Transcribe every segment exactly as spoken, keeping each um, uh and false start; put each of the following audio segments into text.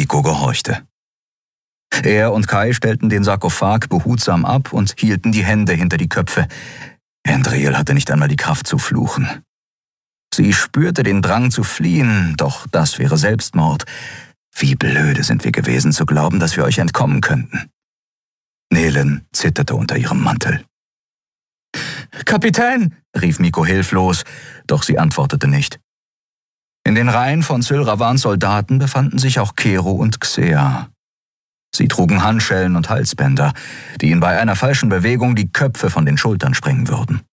Mikko gehorchte. Er und Kai stellten den Sarkophag behutsam ab und hielten die Hände hinter die Köpfe. Andriel hatte nicht einmal die Kraft zu fluchen. Sie spürte den Drang zu fliehen, doch das wäre Selbstmord. Wie blöde sind wir gewesen, zu glauben, dass wir euch entkommen könnten. Nelen zitterte unter ihrem Mantel. »Kapitän«, rief Mikko hilflos, doch sie antwortete nicht. In den Reihen von Sylravans Soldaten befanden sich auch Kero und Xea. Sie trugen Handschellen und Halsbänder, die ihnen bei einer falschen Bewegung die Köpfe von den Schultern sprengen würden.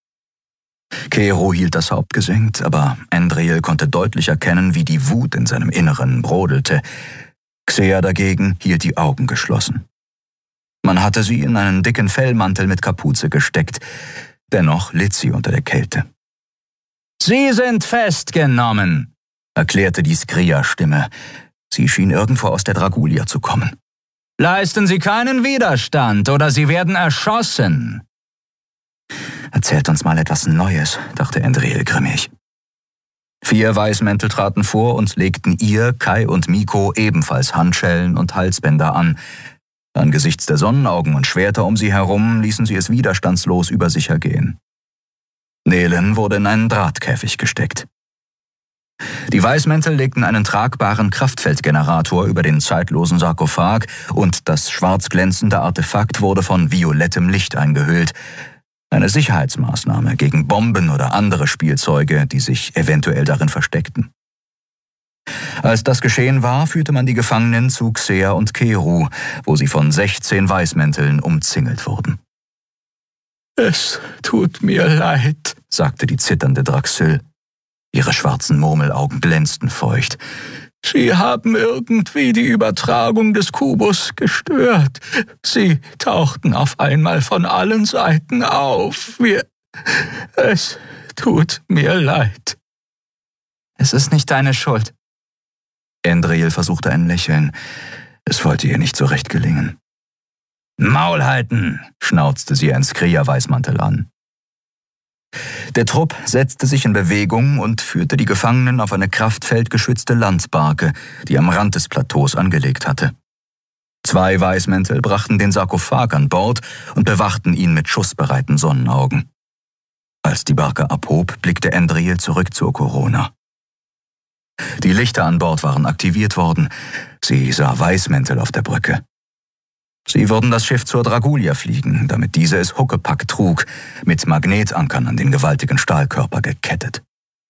Kero hielt das Haupt gesenkt, aber Andriel konnte deutlich erkennen, wie die Wut in seinem Inneren brodelte. Xea dagegen hielt die Augen geschlossen. Man hatte sie in einen dicken Fellmantel mit Kapuze gesteckt, dennoch litt sie unter der Kälte. »Sie sind festgenommen«, erklärte die Skria-Stimme. Sie schien irgendwo aus der Dragulia zu kommen. »Leisten Sie keinen Widerstand, oder Sie werden erschossen.« »Erzählt uns mal etwas Neues«, dachte Andriel grimmig. Vier Weißmäntel traten vor und legten ihr, Kai und Mikko ebenfalls Handschellen und Halsbänder an. Angesichts der Sonnenaugen und Schwerter um sie herum ließen sie es widerstandslos über sich ergehen. Nelen wurde in einen Drahtkäfig gesteckt. Die Weißmäntel legten einen tragbaren Kraftfeldgenerator über den zeitlosen Sarkophag und das schwarz glänzende Artefakt wurde von violettem Licht eingehüllt. Eine Sicherheitsmaßnahme gegen Bomben oder andere Spielzeuge, die sich eventuell darin versteckten. Als das geschehen war, führte man die Gefangenen zu Xea und Kero, wo sie von sechzehn Weißmänteln umzingelt wurden. »Es tut mir leid«, sagte die zitternde Draxil. Ihre schwarzen Murmelaugen glänzten feucht. »Sie haben irgendwie die Übertragung des Kubus gestört. Sie tauchten auf einmal von allen Seiten auf. Wir... Es tut mir leid.« »Es ist nicht deine Schuld.« Andriel versuchte ein Lächeln. Es wollte ihr nicht so recht gelingen. »Maul halten«, schnauzte sie ein Skria-Weißmantel an. Der Trupp setzte sich in Bewegung und führte die Gefangenen auf eine kraftfeldgeschützte Landbarke, die am Rand des Plateaus angelegt hatte. Zwei Weißmäntel brachten den Sarkophag an Bord und bewachten ihn mit schussbereiten Sonnenaugen. Als die Barke abhob, blickte Andriel zurück zur Corona. Die Lichter an Bord waren aktiviert worden. Sie sah Weißmäntel auf der Brücke. Sie würden das Schiff zur Dragulia fliegen, damit diese es Huckepack trug, mit Magnetankern an den gewaltigen Stahlkörper gekettet.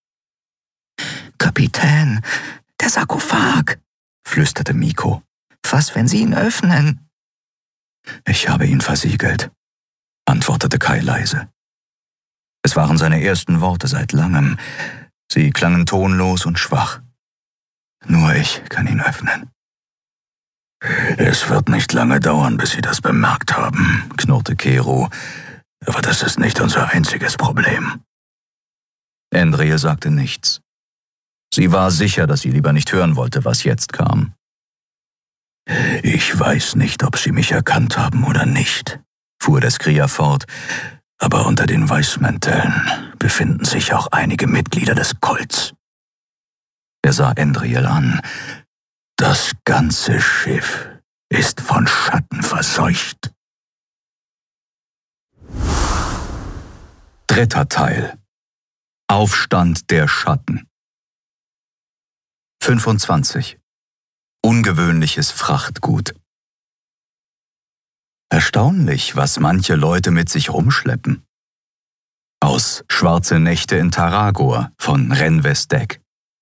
»Kapitän, der Sarkophag«, flüsterte Mikko. »Was, wenn Sie ihn öffnen?« »Ich habe ihn versiegelt«, antwortete Kai leise. Es waren seine ersten Worte seit langem. Sie klangen tonlos und schwach. »Nur ich kann ihn öffnen.« »Es wird nicht lange dauern, bis Sie das bemerkt haben«, knurrte Kero. »Aber das ist nicht unser einziges Problem.« Andriel sagte nichts. Sie war sicher, dass sie lieber nicht hören wollte, was jetzt kam. »Ich weiß nicht, ob Sie mich erkannt haben oder nicht«, fuhr der Skria fort, »aber unter den Weißmänteln befinden sich auch einige Mitglieder des Kults.« Er sah Andriel an. »Das ganze Schiff ist von Schatten verseucht.« Dritter Teil. Aufstand der Schatten. fünfundzwanzig. Ungewöhnliches Frachtgut. Erstaunlich, was manche Leute mit sich rumschleppen. Aus Schwarze Nächte in Tarragor von Renves Deck.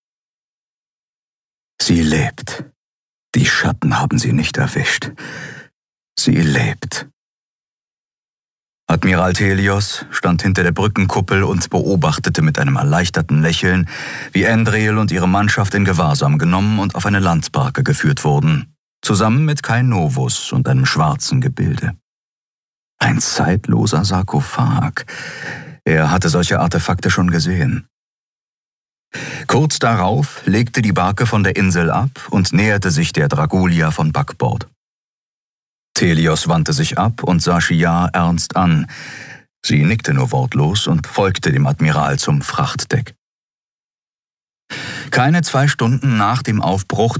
Sie lebt. Die Schatten haben sie nicht erwischt. Sie lebt. Admiral Thelios stand hinter der Brückenkuppel und beobachtete mit einem erleichterten Lächeln, wie Andriel und ihre Mannschaft in Gewahrsam genommen und auf eine Landbarke geführt wurden, zusammen mit Kai Novus und einem schwarzen Gebilde. Ein zeitloser Sarkophag. Er hatte solche Artefakte schon gesehen. Kurz darauf legte die Barke von der Insel ab und näherte sich der Dragulia von Backbord. Thelios wandte sich ab und sah Shia ernst an. Sie nickte nur wortlos und folgte dem Admiral zum Frachtdeck. Keine zwei Stunden nach dem Aufbruch